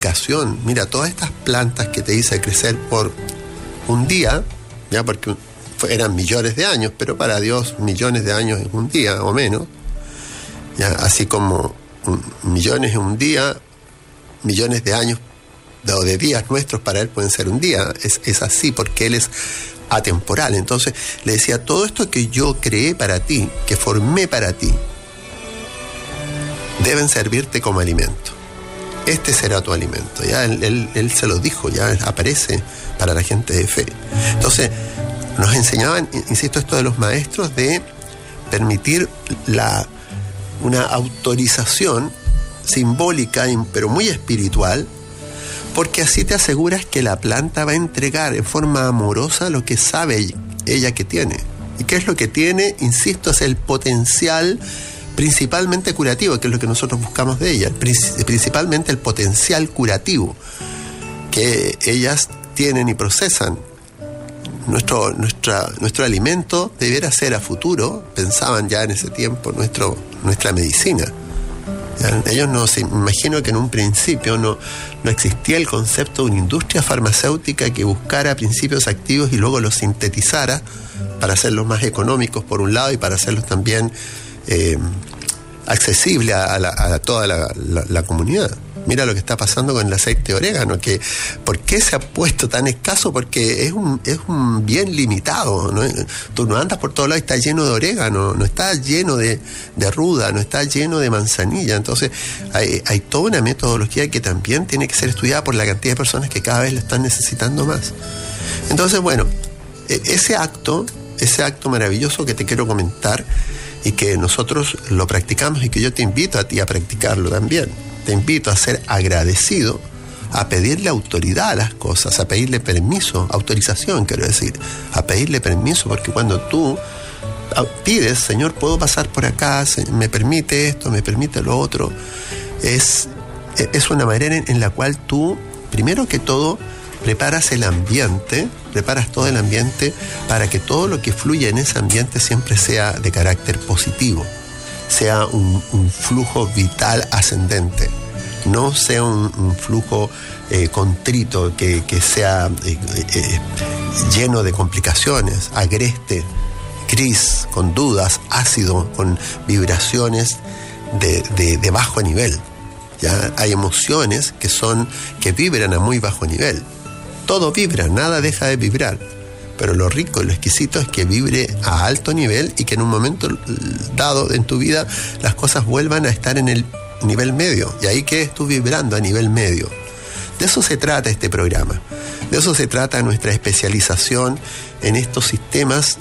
explicación. Mira, todas estas plantas que te hice crecer por un día, ya, porque eran millones de años, pero para Dios millones de años es un día o menos, ya, así como millones es un día, millones de años o de días nuestros para Él pueden ser un día. Es así porque Él es atemporal. Entonces le decía, todo esto que yo creé para ti, que formé para ti, deben servirte como alimento. Este será tu alimento. Ya él se lo dijo, ya aparece para la gente de fe. Entonces nos enseñaban, insisto, esto de los maestros, de permitir una autorización simbólica, pero muy espiritual, porque así te aseguras que la planta va a entregar en forma amorosa lo que sabe ella que tiene. ¿Y qué es lo que tiene? Insisto, es el potencial principalmente curativo, que es lo que nosotros buscamos de ella, principalmente el potencial curativo que ellas tienen y procesan. Nuestro alimento debiera ser a futuro, pensaban ya en ese tiempo, nuestra medicina. Ellos no se imagino que en un principio no existía el concepto de una industria farmacéutica que buscara principios activos y luego los sintetizara para hacerlos más económicos por un lado y para hacerlos también accesibles a toda la comunidad. Mira lo que está pasando con el aceite de orégano, que ¿por qué se ha puesto tan escaso? Porque es un bien limitado, ¿no? Tú no andas por todos lados y está lleno de orégano, no está lleno de ruda, no está lleno de manzanilla. Entonces hay toda una metodología que también tiene que ser estudiada por la cantidad de personas que cada vez lo están necesitando más. Entonces, bueno, ese acto maravilloso que te quiero comentar y que nosotros lo practicamos y que yo te invito a ti a practicarlo también. Te invito a ser agradecido, a pedirle autoridad a las cosas, a pedirle permiso, autorización quiero decir, a pedirle permiso, porque cuando tú pides, Señor, puedo pasar por acá, me permite esto, me permite lo otro, es una manera en la cual tú, primero que todo, preparas todo el ambiente para que todo lo que fluya en ese ambiente siempre sea de carácter positivo, sea un flujo vital ascendente, no sea un flujo contrito, que sea lleno de complicaciones, agreste, gris, con dudas, ácido, con vibraciones de bajo nivel. ¿Ya? Hay emociones que vibran a muy bajo nivel. Todo vibra, nada deja de vibrar. Pero lo rico y lo exquisito es que vibre a alto nivel y que en un momento dado en tu vida las cosas vuelvan a estar en el nivel medio. Y ahí quedes tú vibrando a nivel medio. De eso se trata este programa. De eso se trata nuestra especialización en estos sistemas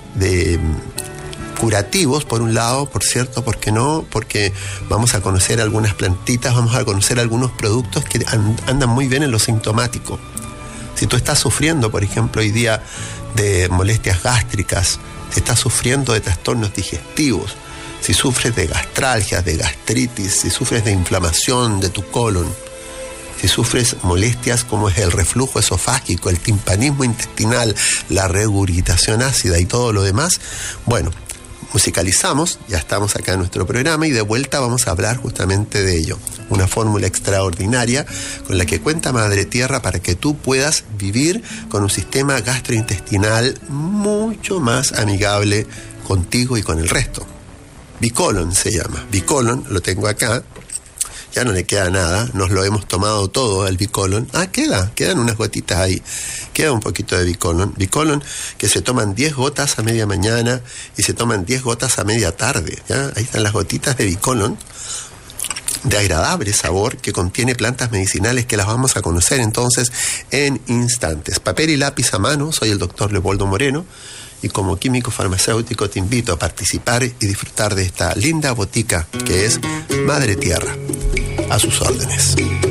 curativos, por un lado, por cierto, ¿por qué no? Porque vamos a conocer algunas plantitas, vamos a conocer algunos productos que andan muy bien en lo sintomático. Si tú estás sufriendo, por ejemplo, hoy día de molestias gástricas, si estás sufriendo de trastornos digestivos, si sufres de gastralgias, de gastritis, si sufres de inflamación de tu colon, si sufres molestias como es el reflujo esofágico, el timpanismo intestinal, la regurgitación ácida y todo lo demás, bueno, musicalizamos, ya estamos acá en nuestro programa y de vuelta vamos a hablar justamente de ello. Una fórmula extraordinaria con la que cuenta Madre Tierra para que tú puedas vivir con un sistema gastrointestinal mucho más amigable contigo y con el resto. Bicolon se llama. Bicolon, lo tengo acá. Ya no le queda nada, nos lo hemos tomado todo, el Bicolon. Quedan unas gotitas ahí. Queda un poquito de Bicolon. Bicolon que se toman 10 gotas a media mañana y se toman 10 gotas a media tarde. ¿Ya? Ahí están las gotitas de Bicolon, de agradable sabor, que contiene plantas medicinales que las vamos a conocer entonces en instantes. Papel y lápiz a mano, soy el doctor Leopoldo Moreno. Y como químico farmacéutico te invito a participar y disfrutar de esta linda botica que es Madre Tierra. A sus órdenes.